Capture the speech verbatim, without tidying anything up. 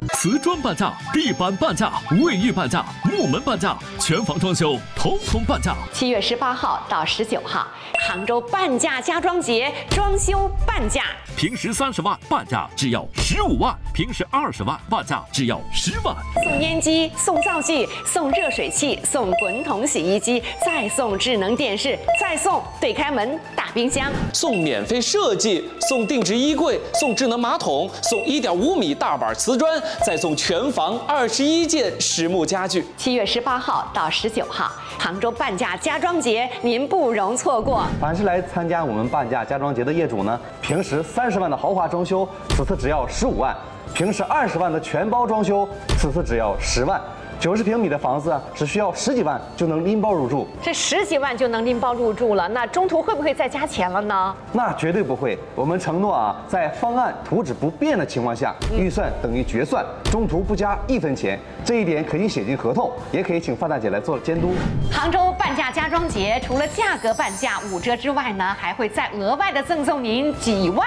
瓷砖半价，地板半价，卫浴半价，木门半价，全房装修统统半价。 七月十八号到十九号，杭州半价家装节，装修半价。 平时三十万半价只要十五万，平时二十万半价只要十万。 送烟机，送灶具，送热水器，送滚筒洗衣机，再送智能电视，再送对开门大冰箱， 送免费设计，送定制衣柜，送智能马桶，送一点五米大板瓷砖，再送全房二十一件实木家具。 七月十八号到十九号，杭州半价家装节，您不容错过。 凡是来参加我们半价家装节的业主呢，平时三十万的豪华装修，此次只要十五万；平时二十万的全包装修，此次只要十万。九十平米的房子啊，只需要十几万就能拎包入住。 这十几万就能拎包入住了，那中途会不会再加钱了呢？ 那绝对不会，我们承诺啊，在方案图纸不变的情况下，预算等于决算，中途不加一分钱。这一点可以写进合同，也可以请范大姐来做监督。 杭州半价家装节除了价格半价五折之外呢，还会再额外的赠送您几万